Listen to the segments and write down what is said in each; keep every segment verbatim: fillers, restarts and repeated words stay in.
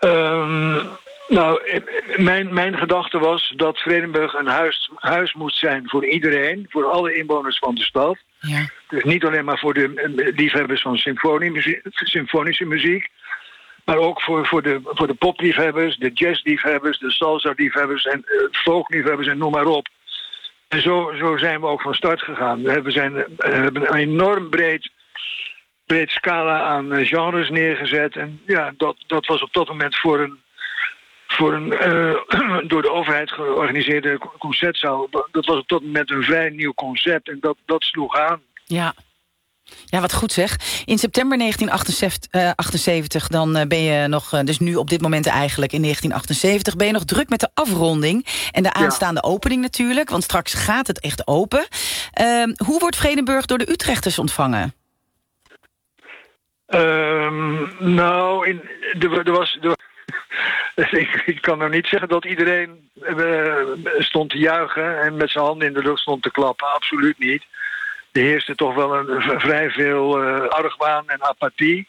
Um, nou, mijn, mijn gedachte was dat Vredenburg een huis, huis moet zijn voor iedereen, voor alle inwoners van de stad. Ja. Dus niet alleen maar voor de liefhebbers van symfoniemuziek, symfonische muziek, maar ook voor, voor, de, voor de popliefhebbers, de jazzliefhebbers, de salsa-liefhebbers en uh, folkliefhebbers en noem maar op. En zo, zo zijn we ook van start gegaan. We hebben, zijn, we hebben een enorm breed, breed scala aan uh, genres neergezet. En ja, dat, dat was op dat moment voor een, voor een uh, door de overheid georganiseerde concertzaal. Dat was op dat moment een vrij nieuw concept en dat, dat sloeg aan. Ja. Ja, wat goed zeg. In september negentien achtenzeventig, dan ben je nog, dus nu op dit moment eigenlijk in negentien achtenzeventig... ben je nog druk met de afronding en de aanstaande ja. opening natuurlijk, want straks gaat het echt open. Uh, hoe wordt Vredenburg door de Utrechters ontvangen? Um, nou, in, er, er was... Er, ik, ik kan nou niet zeggen dat iedereen uh, stond te juichen en met zijn handen in de lucht stond te klappen. Absoluut niet. Er heerste toch wel een, vrij veel uh, argwaan en apathie.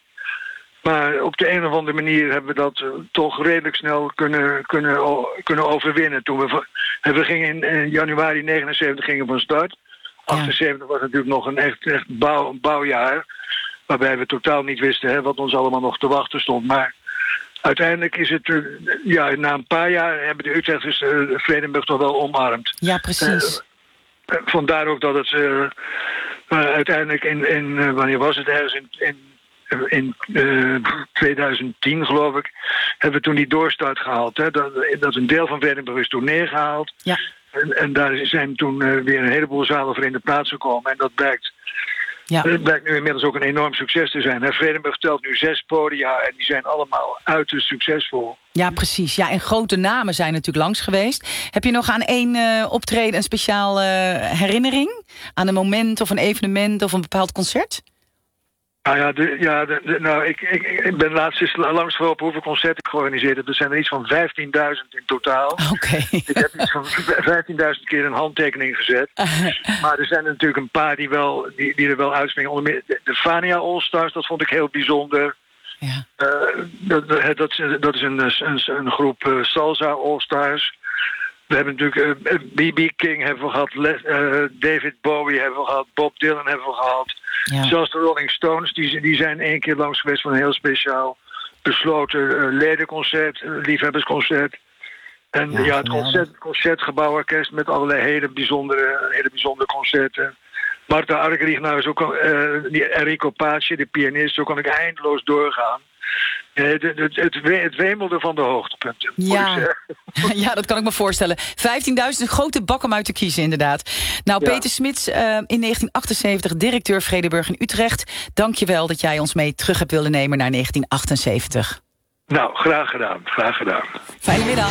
Maar op de een of andere manier hebben we dat uh, toch redelijk snel kunnen, kunnen, o, kunnen overwinnen. Toen we, we gingen in, in januari negenenzeventig gingen van start. Ja. achtenzeventig was natuurlijk nog een echt, echt bouw, bouwjaar. Waarbij we totaal niet wisten hè, wat ons allemaal nog te wachten stond. Maar uiteindelijk is het, uh, ja, na een paar jaar hebben de Utrechters uh, Vredenburg toch wel omarmd. Ja, precies. Uh, Vandaar ook dat het uh, uh, uiteindelijk in, in uh, wanneer was het ergens in, in, in uh, twintig tien geloof ik, hebben we toen die doorstart gehaald. Hè? Dat, dat een deel van Vredenburg is toen neergehaald. Ja. En, en daar zijn toen uh, weer een heleboel zalen voor in de plaats gekomen. En dat blijkt, ja. dat blijkt nu inmiddels ook een enorm succes te zijn. Hè? Vredenburg telt nu zes podia en die zijn allemaal uiterst succesvol. Ja, precies. Ja, en grote namen zijn natuurlijk langs geweest. Heb je nog aan één uh, optreden een speciaal uh, herinnering? Aan een moment of een evenement of een bepaald concert? Nou ja, de, ja de, de, nou, ik, ik, ik ben laatst eens langsgelopen hoeveel concerten ik georganiseerd heb. Er zijn er iets van vijftienduizend in totaal. Oké. Okay. Ik heb iets van vijftienduizend keer een handtekening gezet. Maar er zijn er natuurlijk een paar die, wel, die, die er wel uitspringen. Onder meer de, de Fania All-Stars, dat vond ik heel bijzonder. Ja. Uh, dat, dat, dat is een, een, een groep uh, Salsa All-Stars. We hebben natuurlijk uh, B B King hebben we gehad, uh, David Bowie hebben we gehad, Bob Dylan hebben we gehad. Ja. Zelfs de Rolling Stones, die, die zijn één keer langs geweest van een heel speciaal besloten uh, ledenconcert, uh, liefhebbersconcert. En ja, ja het concert, concertgebouworkest met allerlei hele bijzondere, hele bijzondere concerten. Marta Argerich, nou is ook uh, die Enrico Pace, de pianist, zo kan ik eindeloos doorgaan. Uh, het, het, het, het wemelde van de hoogtepunten. Ja. Ja, dat kan ik me voorstellen. vijftienduizend, een grote bak om uit te kiezen, inderdaad. Nou, ja. Peter Smits, uh, in negentien achtenzeventig directeur Vredenburg in Utrecht. Dank je wel dat jij ons mee terug hebt willen nemen naar negentien achtenzeventig. Nou, graag gedaan, graag gedaan. Fijne middag.